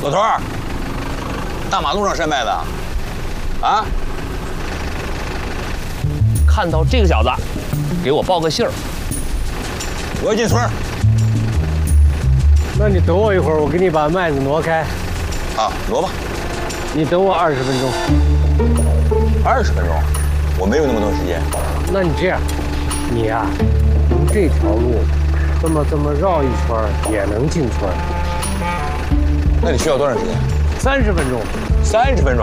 老头儿，大马路上晒麦子啊？ 看到这个小子，给我报个信儿。 我要进村儿。 那你等我一会儿，我给你把麦子挪开。 啊，挪吧。 你等我20分钟。 20分钟？我没有那么多时间。 那你这样，你呀，从这条路，这么绕一圈也能进村。 那你需要多长时间 30分钟。 30分钟。